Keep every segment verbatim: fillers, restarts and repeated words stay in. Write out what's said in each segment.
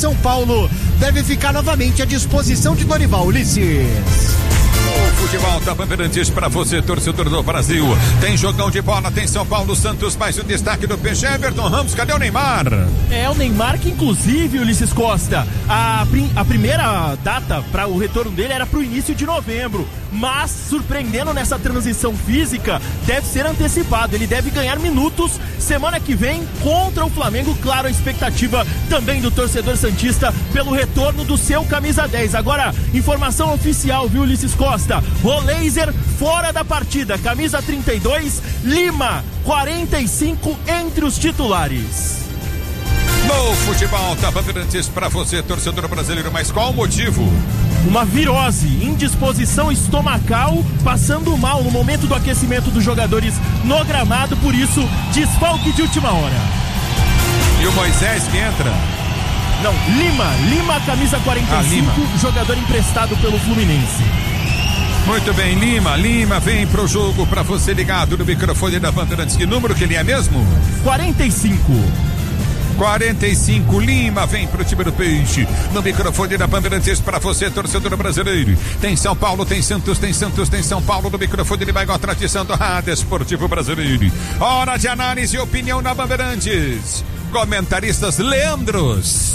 São Paulo deve ficar novamente à disposição de Dorival. Ulisses. O futebol da Bandeirantes para você, torcedor do Brasil. Tem jogão de bola, tem São Paulo, Santos, mais o destaque do Peixe. Everton Ramos, cadê o Neymar? É, o Neymar que inclusive, Ulisses Costa, a, prim, a primeira data para o retorno dele era para o início de novembro, mas surpreendendo nessa transição física, deve ser antecipado, ele deve ganhar minutos semana que vem contra o Flamengo. Claro, a expectativa também do torcedor santista pelo retorno do seu camisa dez. Agora, informação oficial, viu, Ulisses Costa? Roleiser fora da partida, camisa trinta e dois, Lima quarenta e cinco entre os titulares. No futebol da Bandeirantes para você, torcedor brasileiro, mas qual o motivo? Uma virose, indisposição estomacal, passando mal no momento do aquecimento dos jogadores no gramado, por isso desfalque de última hora. E o Moisés que entra? Não, Lima, Lima camisa quarenta e cinco, ah, jogador emprestado pelo Fluminense. Muito bem, Lima, Lima vem pro jogo pra você ligado no microfone da Bandeirantes. Que número que ele é mesmo? quarenta e cinco. quarenta e cinco, Lima vem pro time do Peixe. No microfone da Bandeirantes pra você, torcedor brasileiro. Tem São Paulo, tem Santos, tem Santos, tem São Paulo. No microfone de maior tradição do Rádio Esportivo Brasileiro. Hora de análise e opinião na Bandeirantes. Comentaristas Leandros.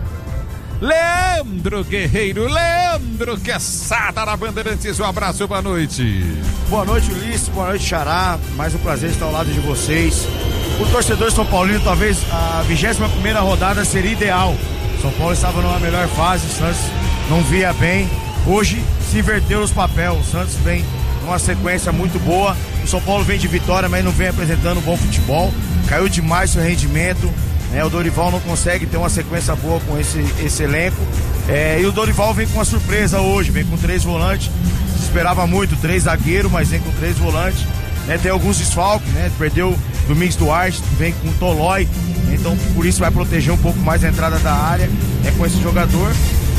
Leandro Guerreiro, Leandro Quesada na Bandeirantes, um abraço, boa noite. Boa noite, Ulisses, boa noite, Xará, mais um prazer estar ao lado de vocês. O torcedor São Paulino, talvez a vigésima primeira rodada seria ideal. São Paulo estava numa melhor fase, o Santos não via bem, hoje se inverteu os papéis, o Santos vem numa sequência muito boa, o São Paulo vem de vitória, mas não vem apresentando um bom futebol, caiu demais seu rendimento. É, o Dorival não consegue ter uma sequência boa com esse, esse elenco. É, e o Dorival vem com uma surpresa hoje, vem com três volantes. Se esperava muito, três zagueiros, mas vem com três volantes. Né, tem alguns desfalques, né? Perdeu Domingos Duarte, vem com Tolói. Então por isso vai proteger um pouco mais a entrada da área, é, com esse jogador.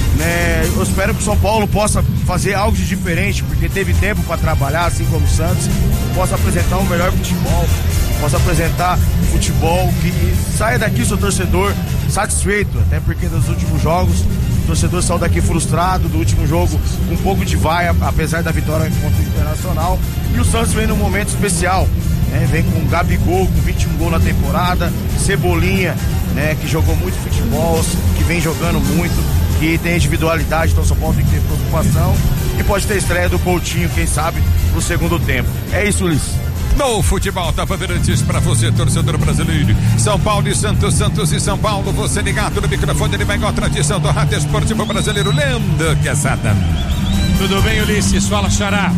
Né, eu espero que o São Paulo possa fazer algo de diferente, porque teve tempo para trabalhar, assim como o Santos, possa apresentar um melhor futebol, possa apresentar futebol que saia daqui seu torcedor satisfeito, até porque nos últimos jogos o torcedor saiu daqui frustrado do último jogo, com um pouco de vaia, apesar da vitória contra o Internacional. E o Santos vem num momento especial, né? Vem com o Gabigol com vinte e um gols na temporada, Cebolinha, né? Que jogou muito futebol, que vem jogando muito, que tem individualidade, então o São Paulo tem que ter preocupação, e pode ter estreia do Coutinho, quem sabe, pro segundo tempo. É isso, Ulisses. No futebol da Bandeirantes para você, torcedor brasileiro. São Paulo e Santos, Santos e São Paulo. Você ligado no microfone de maior tradição do Rádio Esportivo Brasileiro. Leandro Quesada. Tudo bem, Ulisses? Fala, Xará.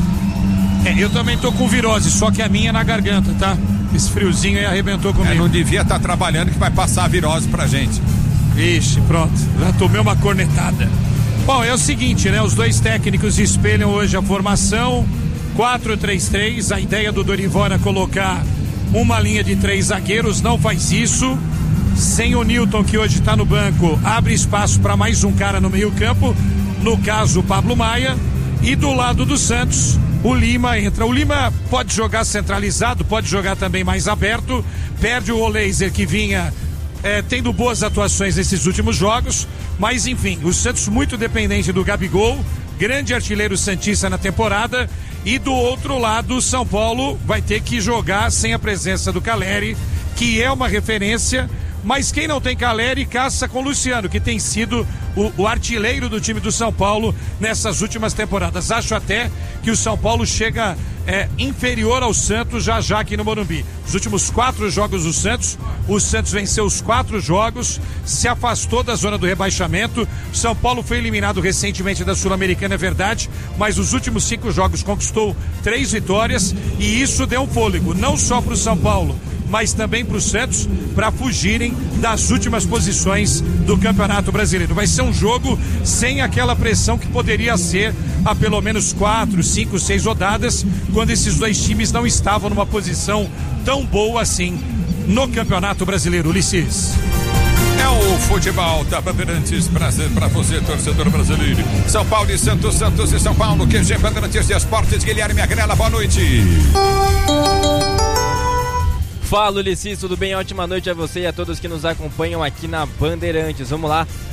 É, eu também tô com virose, só que a minha é na garganta, tá? Esse friozinho aí arrebentou comigo. É, não devia estar tá trabalhando que vai passar a virose pra gente. Ixi, pronto. Já tomei uma cornetada. Bom, é o seguinte, né? Os dois técnicos espelham hoje a formação. quatro três três, a ideia do Dorival era colocar uma linha de três zagueiros, não faz isso. Sem o Newton, que hoje está no banco, abre espaço para mais um cara no meio campo, no caso o Pablo Maia. E do lado do Santos, o Lima entra. O Lima pode jogar centralizado, pode jogar também mais aberto, perde o Roleiser, que vinha é, tendo boas atuações nesses últimos jogos, mas enfim, o Santos muito dependente do Gabigol, grande artilheiro santista na temporada. E do outro lado, o São Paulo vai ter que jogar sem a presença do Caleri, que é uma referência, mas quem não tem Caleri caça com o Luciano, que tem sido o, o artilheiro do time do São Paulo nessas últimas temporadas. Acho até que o São Paulo chega é, inferior ao Santos já já aqui no Morumbi. Os últimos quatro jogos do Santos, o Santos venceu os quatro jogos, se afastou da zona do rebaixamento. O São Paulo foi eliminado recentemente da Sul-Americana, é verdade, mas os últimos cinco jogos conquistou três vitórias, e isso deu um fôlego, não só para o São Paulo, mas também para o Santos, para fugirem das últimas posições do Campeonato Brasileiro. Vai ser um jogo sem aquela pressão que poderia ser há pelo menos quatro, cinco, seis rodadas, quando esses dois times não estavam numa posição tão boa assim no Campeonato Brasileiro. Ulisses. É o futebol da Bandeirantes para você, torcedor brasileiro. São Paulo e Santos, Santos e São Paulo. Q G Bandeirantes de Esportes, Guilherme Agrela, boa noite. Fala, Ulisses, tudo bem? Ótima noite a você e a todos que nos acompanham aqui na Bandeirantes. Vamos lá,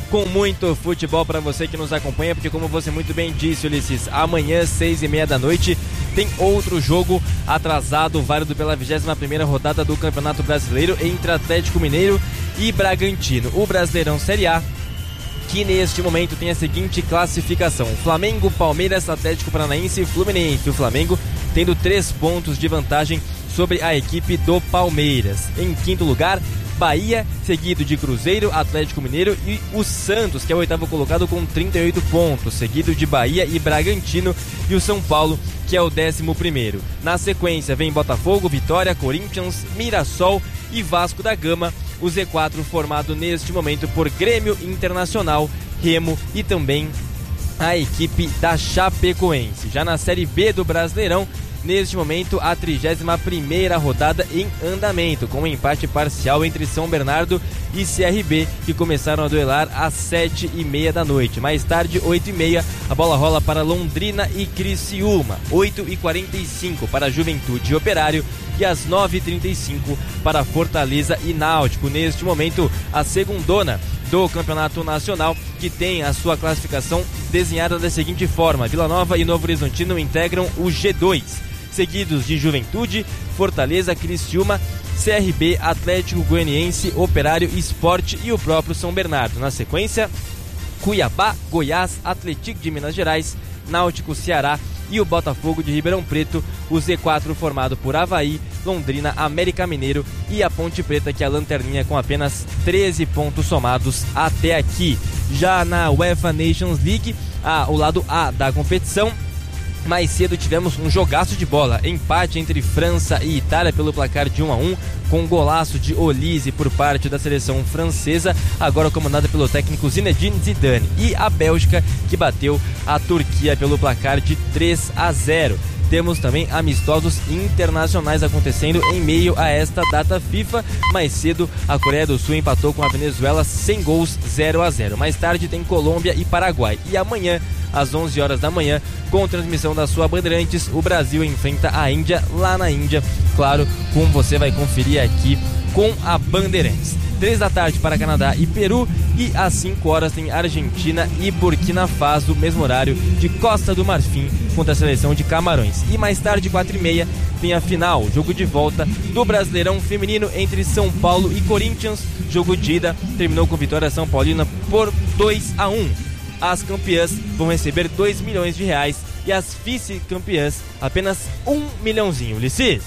com muito futebol para você que nos acompanha, porque como você muito bem disse, Ulisses, amanhã, seis e meia da noite, tem outro jogo atrasado, válido pela vigésima primeira rodada do Campeonato Brasileiro entre Atlético Mineiro e Bragantino. O Brasileirão Série A, que neste momento tem a seguinte classificação: Flamengo, Palmeiras, Atlético Paranaense e Fluminense. O Flamengo tendo três pontos de vantagem sobre a equipe do Palmeiras. Em quinto lugar, Bahia, seguido de Cruzeiro, Atlético Mineiro e o Santos, que é o oitavo colocado com trinta e oito pontos, seguido de Bahia e Bragantino, e o São Paulo, que é o décimo primeiro. Na sequência vem Botafogo, Vitória, Corinthians, Mirassol e Vasco da Gama. O Z quatro formado neste momento por Grêmio, Internacional, Remo e também a equipe da Chapecoense. Já na Série B do Brasileirão, neste momento, a trigésima primeira rodada em andamento, com um empate parcial entre São Bernardo e C R B, que começaram a duelar às sete e meia da noite. Mais tarde, oito e meia, a bola rola para Londrina e Criciúma. oito e quarenta e cinco para Juventude e Operário e às nove e trinta e cinco para Fortaleza e Náutico. Neste momento, a segundona do Campeonato Nacional, que tem a sua classificação desenhada da seguinte forma: Vila Nova e Novo Horizontino integram o G dois, seguidos de Juventude, Fortaleza, Criciúma, C R B, Atlético Goianiense, Operário, Sport e o próprio São Bernardo. Na sequência, Cuiabá, Goiás, Atlético de Minas Gerais, Náutico, Ceará e o Botafogo de Ribeirão Preto. O Z quatro formado por Avaí, Londrina, América Mineiro e a Ponte Preta, que é a lanterninha com apenas treze pontos somados até aqui. Já na UEFA Nations League, ah, o lado A da competição, mais cedo tivemos um jogaço de bola, empate entre França e Itália pelo placar de um a um, com um golaço de Olise por parte da seleção francesa, agora comandada pelo técnico Zinedine Zidane, e a Bélgica, que bateu a Turquia pelo placar de três a zero. Temos também amistosos internacionais acontecendo em meio a esta data FIFA. Mais cedo, a Coreia do Sul empatou com a Venezuela sem gols, zero a zero. Mais tarde tem Colômbia e Paraguai. E amanhã, às onze horas da manhã, com transmissão da sua Bandeirantes, o Brasil enfrenta a Índia lá na Índia. Claro, como você vai conferir aqui com a Bandeirantes. Três da tarde para Canadá e Peru, e às cinco horas tem Argentina e Burkina Faso, mesmo horário de Costa do Marfim contra a seleção de Camarões. E mais tarde, quatro e meia, tem a final, jogo de volta do Brasileirão Feminino entre São Paulo e Corinthians. Jogo de ida terminou com vitória São Paulina por dois a um. As campeãs vão receber dois milhões de reais e as vice-campeãs apenas um milhãozinho. Ulisses.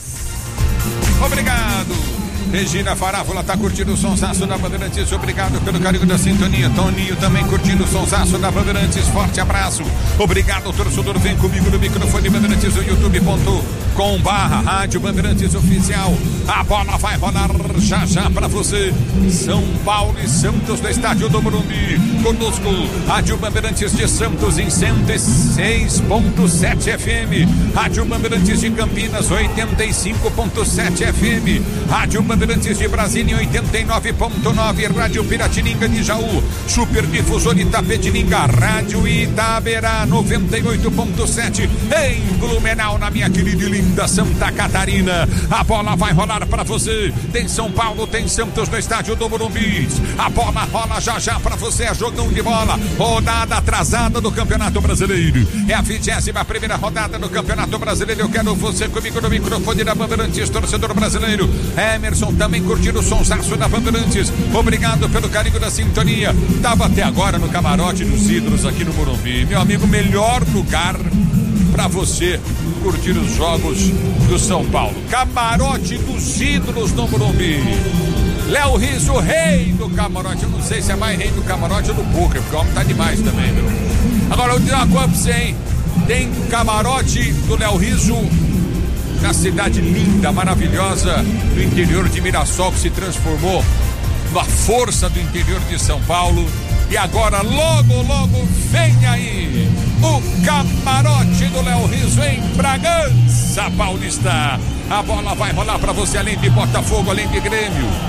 Obrigado. Regina Farafola tá curtindo o sonsaço da Bandeirantes. Obrigado pelo carinho da sintonia. Toninho também curtindo o sonsaço da Bandeirantes. Forte abraço. Obrigado, torcedor. Vem comigo no microfone Bandeirantes no youtube ponto com barra Rádio Bandeirantes Oficial. A bola vai rolar já já pra você. São Paulo e Santos no estádio do Morumbi. Conosco, Rádio Bandeirantes de Santos em cento e seis ponto sete F M. Rádio Bandeirantes de Campinas oitenta e cinco ponto sete F M. Rádio Bandeirantes de Brasília em oitenta e nove ponto nove, Rádio Piratininga de Jaú, Super Difusor Itapetininga, Rádio Itaberá noventa e oito ponto sete, em Blumenau, na minha querida e linda Santa Catarina. A bola vai rolar para você. Tem São Paulo, tem Santos no estádio do Morumbi. A bola rola já já para você. É jogão de bola. Rodada atrasada do Campeonato Brasileiro. É a vigésima primeira rodada do Campeonato Brasileiro. Eu quero você comigo no microfone da Bandeirantes, torcedor brasileiro. Emerson também curtindo o sonsaço da Bandeirantes. Obrigado pelo carinho da sintonia. Tava até agora no camarote dos ídolos aqui no Morumbi. Meu amigo, melhor lugar para você curtir os jogos do São Paulo. Camarote dos ídolos no Morumbi. Léo Rizzo, rei do camarote. Eu não sei se é mais rei do camarote ou do poker, porque o homem tá demais também, viu? Agora eu vou dizer uma coisa pra você, hein? Tem camarote do Léo Rizzo na cidade linda, maravilhosa do interior de Mirassol, que se transformou na força do interior de São Paulo. E agora, logo, logo, vem aí o camarote do Léo Rizzo em Bragança Paulista. A bola vai rolar para você, além de Botafogo, além de Grêmio.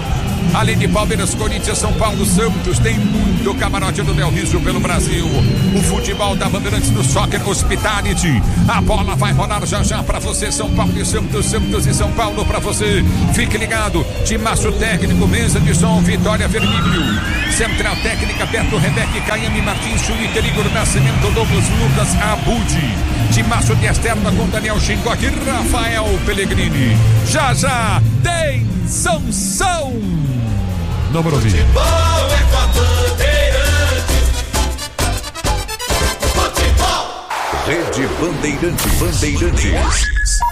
Além de Palmeiras, Corinthians, São Paulo, Santos, tem muito camarote do Del Rio pelo Brasil. O futebol da Bandeirantes do Soccer Hospitality. A bola vai rolar já já pra você, São Paulo e Santos, Santos e São Paulo pra você. Fique ligado, timaço técnico, mesa de som, Vitória Vermílio. Central técnica, Beto, Rebeca, Caiane, Martins, Chuliter, Igor Nascimento, Douglas, Lucas, Abudi. Timaço de externa com Daniel Chincoque e Rafael Pellegrini. Já já tem Sansão no Morumbi. Futebol é com a Bandeirantes. Futebol. Rede Bandeirantes. Bandeirantes.